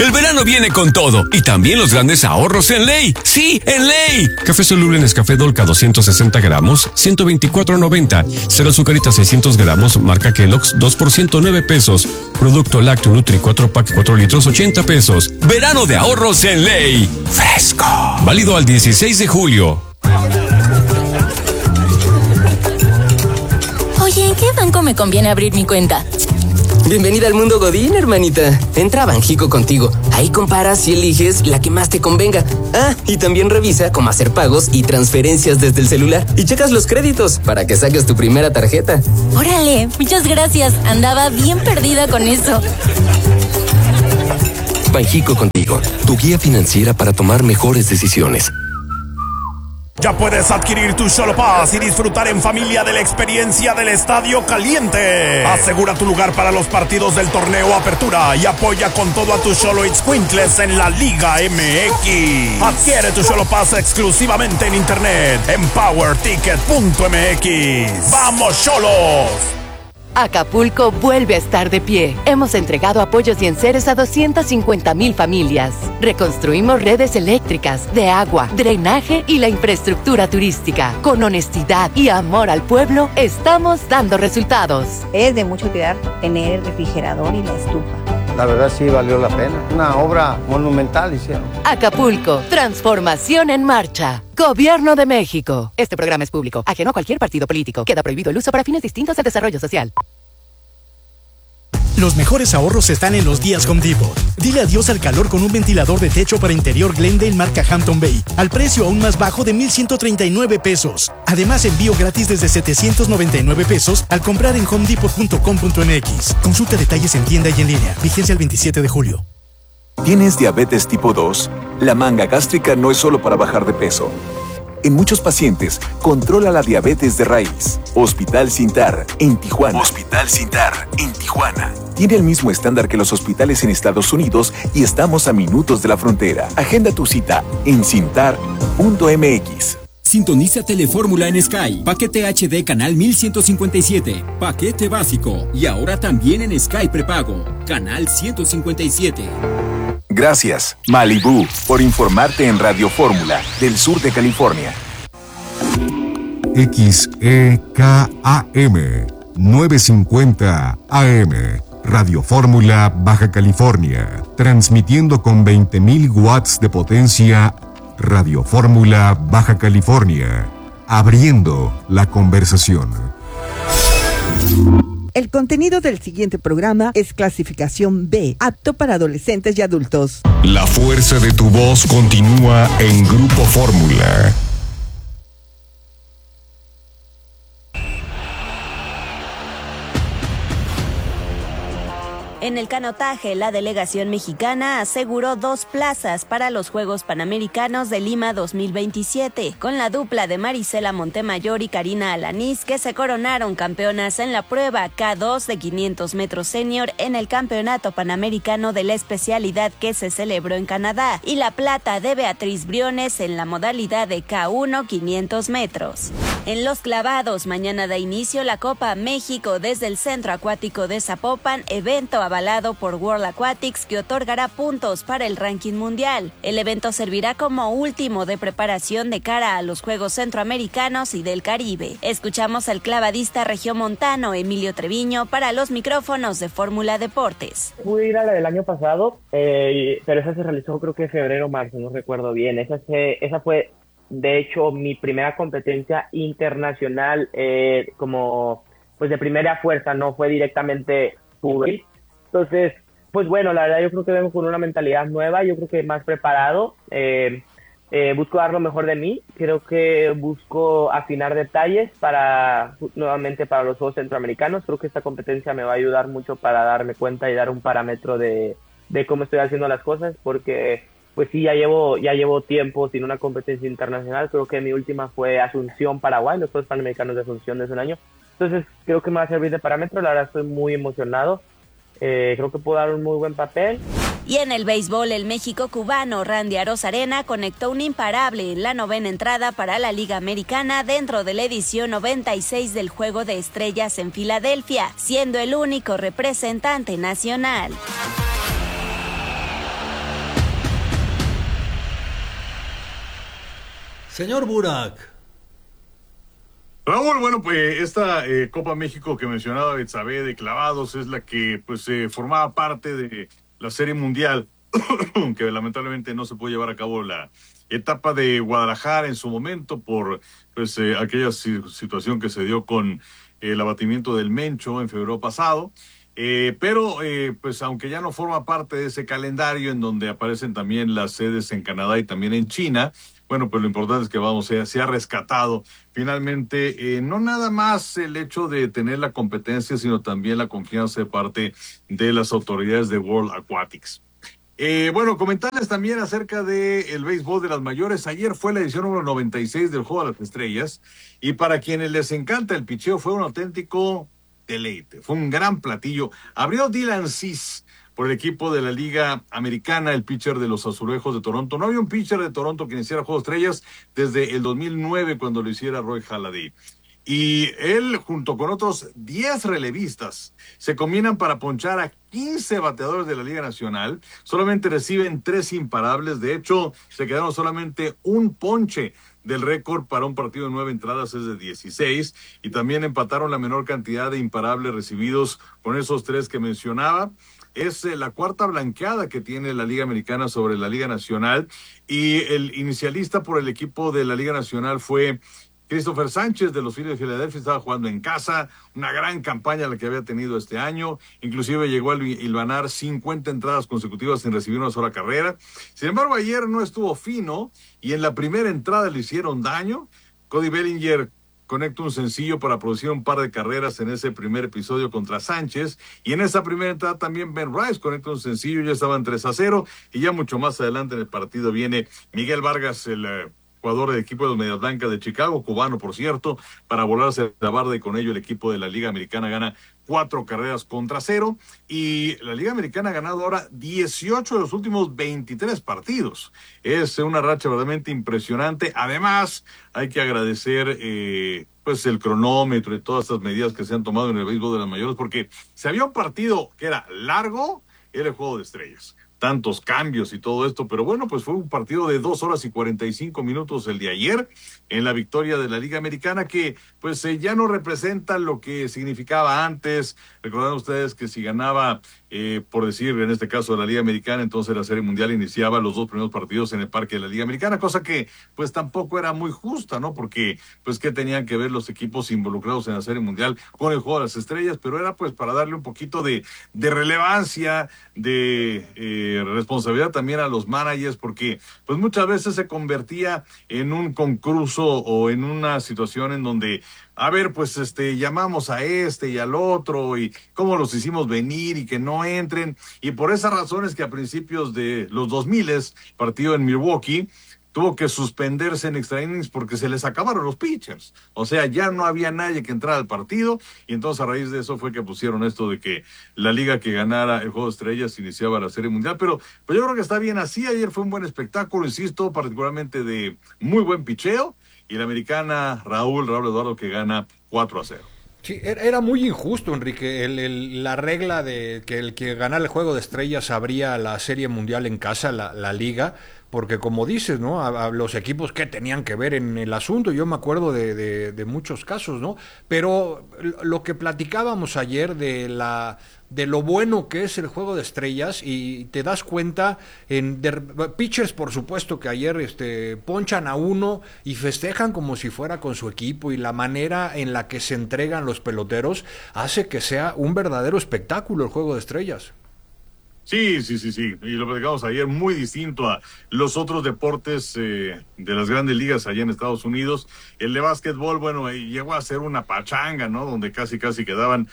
El verano viene con todo y también los grandes ahorros en Ley. ¡Sí, en Ley! Café soluble Nescafé Dolca 260 gramos, 124.90. Cero azucarita 600 gramos, marca Kellogg's, 2 por 109 pesos. Producto Lácteo Nutri 4 pack 4 litros, 80 pesos. Verano de ahorros en Ley. Fresco. Válido al 16 de julio. Oye, ¿en qué banco me conviene abrir mi cuenta? Bienvenida al mundo Godín, hermanita. Entra a Banjico contigo. Ahí comparas y eliges la que más te convenga. Ah, y también revisa cómo hacer pagos y transferencias desde el celular. Y checas los créditos para que saques tu primera tarjeta. Órale, muchas gracias. Andaba bien perdida con eso. Banjico contigo, tu guía financiera para tomar mejores decisiones. Ya puedes adquirir tu Xolo Pass y disfrutar en familia de la experiencia del Estadio Caliente. Asegura tu lugar para los partidos del torneo Apertura y apoya con todo a tus Xolo Itzcuintles en la Liga MX. Adquiere tu Xolo Pass exclusivamente en internet en powerticket.mx. ¡Vamos, Xolos! Acapulco vuelve a estar de pie. Hemos entregado apoyos y enseres a 250,000 familias. Reconstruimos redes eléctricas, de agua, drenaje y la infraestructura turística. Con honestidad y amor al pueblo, estamos dando resultados. Es de mucho cuidar tener el refrigerador y la estufa. La verdad sí valió la pena. Una obra monumental hicieron. Acapulco, transformación en marcha. Gobierno de México. Este programa es público, ajeno a cualquier partido político. Queda prohibido el uso para fines distintos al desarrollo social. Los mejores ahorros están en los días Home Depot. Dile adiós al calor con un ventilador de techo para interior Glendale marca Hampton Bay, al precio aún más bajo de 1,139 pesos. Además, envío gratis desde 799 pesos al comprar en homedepot.com.mx. Consulta detalles en tienda y en línea. Vigencia el 27 de julio. ¿Tienes diabetes tipo 2? La manga gástrica no es solo para bajar de peso. En muchos pacientes, controla la diabetes de raíz. Hospital Sintar, en Tijuana. Hospital Sintar, en Tijuana. Tiene el mismo estándar que los hospitales en Estados Unidos y estamos a minutos de la frontera. Agenda tu cita en sintar.mx. Sintoniza Telefórmula en Sky. Paquete HD canal 1157. Paquete básico. Y ahora también en Sky prepago. Canal 157. Gracias, Malibú, por informarte en Radio Fórmula del sur de California. XEKAM 950 AM. Radio Fórmula Baja California. Transmitiendo con 20,000 watts de potencia. Radio Fórmula Baja California. Abriendo la conversación. El contenido del siguiente programa es clasificación B, apto para adolescentes y adultos. La fuerza de tu voz continúa en Grupo Fórmula. En el canotaje, la delegación mexicana aseguró 2 plazas para los Juegos Panamericanos de Lima 2027, con la dupla de Marisela Montemayor y Karina Alanís, que se coronaron campeonas en la prueba K2 de 500 metros senior en el Campeonato Panamericano de la especialidad que se celebró en Canadá, y la plata de Beatriz Briones en la modalidad de K1 500 metros. En los clavados, mañana da inicio la Copa México desde el Centro Acuático de Zapopan, evento avalado por World Aquatics que otorgará puntos para el ranking mundial. El evento servirá como último de preparación de cara a los Juegos Centroamericanos y del Caribe. Escuchamos al clavadista regiomontano Emilio Treviño para los micrófonos de Fórmula Deportes. Pude ir a la del año pasado, pero esa se realizó creo que en febrero o marzo, no recuerdo bien. Esa fue de hecho mi primera competencia internacional como pues de primera fuerza, no fue directamente juvenil. Entonces, pues bueno, la verdad yo creo que vengo con una mentalidad nueva, yo creo que más preparado, busco dar lo mejor de mí, creo que busco afinar detalles nuevamente para los Juegos Centroamericanos. Creo que esta competencia me va a ayudar mucho para darme cuenta y dar un parámetro de cómo estoy haciendo las cosas, porque pues sí, ya llevo tiempo sin una competencia internacional. Creo que mi última fue Asunción, Paraguay, los Juegos Panamericanos de Asunción de hace un año. Entonces creo que me va a servir de parámetro, la verdad estoy muy emocionado. Creo que puedo dar un muy buen papel. Y en el béisbol, el México cubano Randy Arozarena conectó un imparable en la 9ª entrada para la Liga Americana dentro de la edición 96 del Juego de Estrellas en Filadelfia, siendo el único representante nacional. Señor Burak. Raúl, bueno, pues esta Copa México que mencionaba Betsabe de clavados es la que pues formaba parte de la Serie Mundial, que lamentablemente no se pudo llevar a cabo la etapa de Guadalajara en su momento por pues aquella situación que se dio con el abatimiento del Mencho en febrero pasado. Pero pues aunque ya no forma parte de ese calendario en donde aparecen también las sedes en Canadá y también en China, bueno, pues lo importante es que se ha rescatado finalmente no nada más el hecho de tener la competencia, sino también la confianza de parte de las autoridades de World Aquatics. Bueno, comentarles también acerca del béisbol de las mayores. Ayer fue la edición número 96 del Juego de las Estrellas y para quienes les encanta el picheo fue un auténtico deleite, fue un gran platillo. Abrió Dylan Cease por el equipo de la Liga Americana, el pitcher de los Azulejos de Toronto. No había un pitcher de Toronto que iniciara Juego de Estrellas desde el 2009 cuando lo hiciera Roy Halladay. Y él, junto con otros 10 relevistas, se combinan para ponchar a 15 bateadores de la Liga Nacional. Solamente reciben 3 imparables. De hecho, se quedaron solamente un ponche del récord para un partido de 9 entradas, es de 16. Y también empataron la menor cantidad de imparables recibidos con esos 3 que mencionaba. Es la cuarta blanqueada que tiene la Liga Americana sobre la Liga Nacional. Y el inicialista por el equipo de la Liga Nacional fue Christopher Sánchez de los Phillies de Filadelfia. Estaba jugando en casa, una gran campaña la que había tenido este año, inclusive llegó a hilvanar 50 entradas consecutivas sin recibir una sola carrera. Sin embargo, ayer no estuvo fino y en la primera entrada le hicieron daño. Cody Bellinger conecta un sencillo para producir un par de carreras en ese primer episodio contra Sánchez, y en esa primera entrada también Ben Rice conecta un sencillo, ya estaban 3-0, y ya mucho más adelante en el partido viene Miguel Vargas, el jugador del equipo de los Medias Blancas de Chicago, cubano por cierto, para volarse la barda, y con ello el equipo de la Liga Americana gana 4-0, y la Liga Americana ha ganado ahora 18 de los últimos 23 partidos. Es una racha verdaderamente impresionante. Además, hay que agradecer pues el cronómetro y todas estas medidas que se han tomado en el béisbol de las mayores, porque si había un partido que era largo, era el Juego de Estrellas. Tantos cambios y todo esto, pero bueno, pues fue un partido de 2 horas y 45 minutos el de ayer, en la victoria de la Liga Americana, que pues ya no representa lo que significaba antes. Recordando ustedes que si ganaba, por decir, en este caso la Liga Americana, entonces la Serie Mundial iniciaba los 2 primeros partidos en el parque de la Liga Americana, cosa que pues tampoco era muy justa, ¿no? Porque pues qué tenían que ver los equipos involucrados en la Serie Mundial con el Juego de las Estrellas, pero era pues para darle un poquito de relevancia, de responsabilidad también a los managers, porque pues muchas veces se convertía en un concurso o en una situación en donde, a ver, pues llamamos a este y al otro, y cómo los hicimos venir y que no entren, y por esas razones que a principios de los 2000, partido en Milwaukee, tuvo que suspenderse en extra innings porque se les acabaron los pitchers. O sea, ya no había nadie que entrara al partido, y entonces a raíz de eso fue que pusieron esto de que la liga que ganara el Juego de Estrellas iniciaba la Serie Mundial. Pero pues yo creo que está bien así. Ayer fue un buen espectáculo, insisto, particularmente de muy buen picheo, y la americana Raúl Eduardo, que gana 4-0. Sí, era muy injusto, Enrique, la regla de que el que ganara el Juego de Estrellas abría la Serie Mundial en casa, la liga, porque como dices, ¿no? A los equipos que tenían que ver en el asunto, yo me acuerdo de muchos casos, ¿no? Pero lo que platicábamos ayer de lo bueno que es el Juego de Estrellas, y te das cuenta pitchers, por supuesto, que ayer ponchan a uno y festejan como si fuera con su equipo, y la manera en la que se entregan los peloteros hace que sea un verdadero espectáculo el Juego de Estrellas. Sí, y lo platicamos ayer, muy distinto a los otros deportes de las grandes ligas allá en Estados Unidos. El de básquetbol, bueno, llegó a ser una pachanga, ¿no? Donde casi quedaban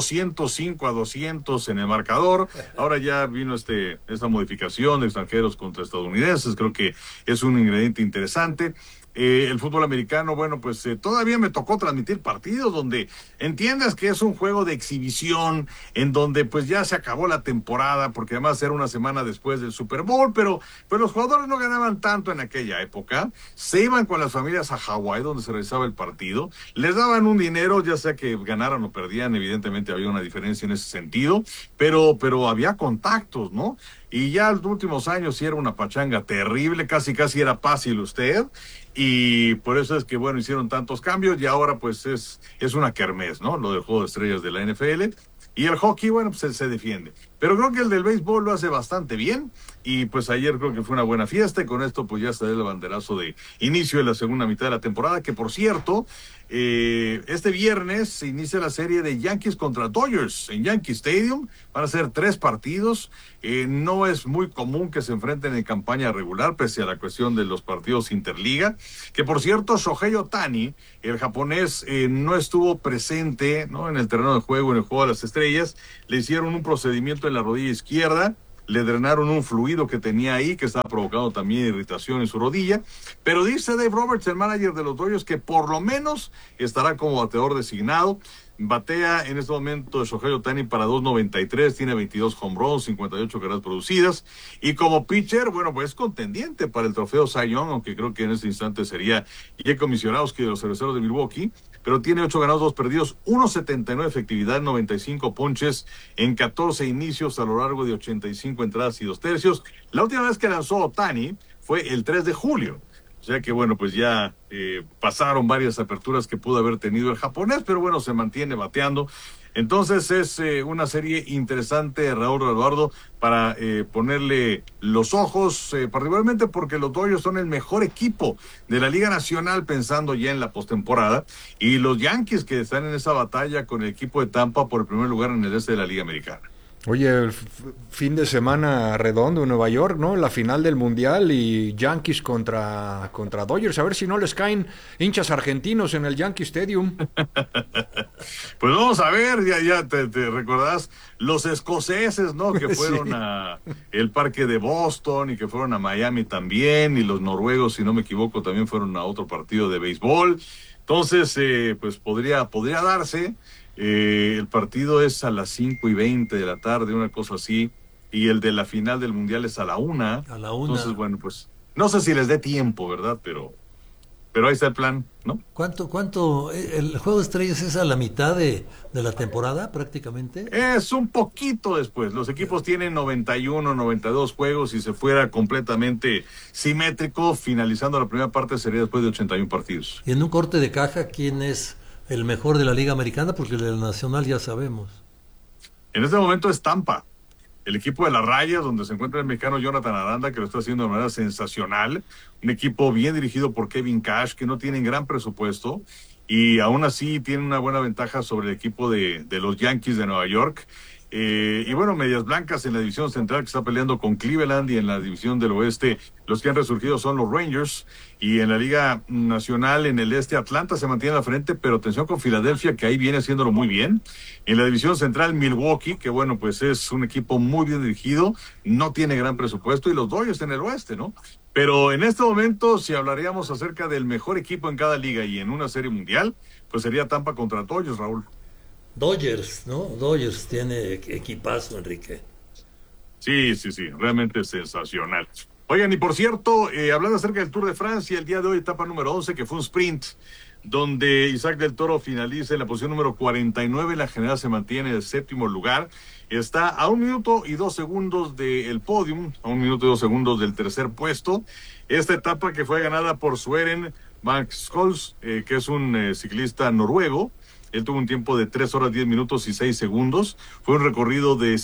205-200 en el marcador. Ahora ya vino esta modificación de extranjeros contra estadounidenses, creo que es un ingrediente interesante. El fútbol americano, bueno, pues todavía me tocó transmitir partidos donde entiendas que es un juego de exhibición, en donde pues ya se acabó la temporada, porque además era una semana después del Super Bowl, pero los jugadores no ganaban tanto en aquella época. Se iban con las familias a Hawái, donde se realizaba el partido, les daban un dinero, ya sea que ganaran o perdían, evidentemente había una diferencia en ese sentido, pero había contactos, ¿no? Y ya en los últimos años sí era una pachanga terrible, casi era fácil usted. y por eso es que, bueno, hicieron tantos cambios y ahora pues es una kermés, ¿no? Lo del juego de estrellas de la NFL. Y el hockey, bueno, pues se defiende. Pero creo que el del béisbol lo hace bastante bien. Y pues ayer creo que fue una buena fiesta. Y con esto pues ya se da el banderazo de inicio de la segunda mitad de la temporada. Que por cierto, este viernes se inicia la serie de Yankees contra Dodgers en Yankee Stadium. Van a ser 3 partidos. No es muy común que se enfrenten en campaña regular, pese a la cuestión de los partidos interliga. Que por cierto, Shohei Ohtani, el japonés, no estuvo presente, ¿no?, en el terreno de juego, en el juego de las estrellas. Le hicieron un procedimiento en la rodilla izquierda. Le drenaron un fluido que tenía ahí, que estaba provocando también irritación en su rodilla. Pero dice Dave Roberts, el manager de los Dodgers, que por lo menos estará como bateador designado. Batea en este momento Shohei Ohtani para 2.93, tiene 22 home runs, 58 carreras producidas. Y como pitcher, bueno, pues es contendiente para el trofeo Cy Young, aunque creo que en este instante sería Jacob Misiorowski de los Cerveceros de Milwaukee. Pero tiene 8 ganados, 2 perdidos, 1.79 efectividad, 95 ponches en 14 inicios a lo largo de 85 entradas y 2 tercios. La última vez que lanzó Ohtani fue el 3 de julio. O sea que, bueno, pues ya pasaron varias aperturas que pudo haber tenido el japonés, pero bueno, se mantiene bateando. Entonces es una serie interesante, Raúl Eduardo, para ponerle los ojos, particularmente porque los Dodgers son el mejor equipo de la Liga Nacional, pensando ya en la postemporada, y los Yankees que están en esa batalla con el equipo de Tampa por el primer lugar en el este de la Liga Americana. Oye, el fin de semana redondo en Nueva York, ¿no? La final del Mundial y Yankees contra Dodgers. A ver si no les caen hinchas argentinos en el Yankee Stadium. Pues vamos a ver, ya te recordás los escoceses, ¿no? Que fueron a el parque de Boston y que fueron a Miami también, y los noruegos, si no me equivoco, también fueron a otro partido de béisbol. Entonces, pues podría darse. El partido es a las 5:20 de la tarde, una cosa así, y el de la final del Mundial es a la 1. A la 1. Entonces, bueno, pues no sé si les dé tiempo, ¿verdad? Pero ahí está el plan, ¿no? ¿Cuánto? ¿El juego de estrellas es a la mitad de la temporada prácticamente? Es un poquito después. Los equipos tienen 91, 92 juegos, y si fuera completamente simétrico, finalizando la primera parte sería después de 81 partidos. Y en un corte de caja, ¿quién es el mejor de la Liga Americana? Porque el de la Nacional ya sabemos. En este momento es Tampa, el equipo de las Rayas, donde se encuentra el mexicano Jonathan Aranda, que lo está haciendo de manera sensacional. Un equipo bien dirigido por Kevin Cash, que no tienen gran presupuesto, y aún así tienen una buena ventaja sobre el equipo de los Yankees de Nueva York. Y bueno, Medias Blancas en la división central, que está peleando con Cleveland, y en la división del oeste los que han resurgido son los Rangers, y en la Liga Nacional en el este Atlanta se mantiene al frente, pero atención con Filadelfia, que ahí viene haciéndolo muy bien. En la división central Milwaukee, que bueno, pues es un equipo muy bien dirigido, no tiene gran presupuesto, y los Dodgers en el oeste, ¿no? Pero en este momento, si hablaríamos acerca del mejor equipo en cada liga y en una serie mundial, pues sería Tampa contra Dodgers, Raúl. Dodgers, ¿no? Dodgers tiene equipazo, Enrique. Sí, realmente sensacional. Oigan, y por cierto, hablando acerca del Tour de Francia, el día de hoy, etapa número 11, que fue un sprint, donde Isaac del Toro finaliza en la posición número 49, la general se mantiene en el 7º lugar, está a 1 minuto y 2 segundos del podium, a 1 minuto y 2 segundos del tercer puesto. Esta etapa que fue ganada por Søren Max-Scholes, que es un ciclista noruego. Él tuvo un tiempo de 3 horas 10 minutos y 6 segundos. Fue un recorrido de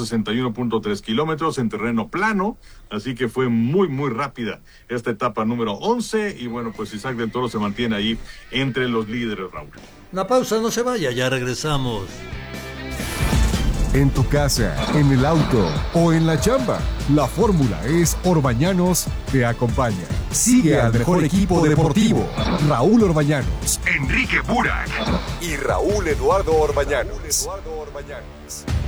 161.3 kilómetros en terreno plano, así que fue muy, muy rápida esta etapa número 11. Y bueno, pues Isaac del Toro se mantiene ahí entre los líderes, Raúl. Una pausa, no se vaya, ya regresamos. En tu casa, en el auto o en la chamba, la fórmula es Orbañanos te acompaña. Sigue al mejor equipo deportivo, Raúl Orbañanos, Enrique Burak y Raúl Eduardo Orbañanos.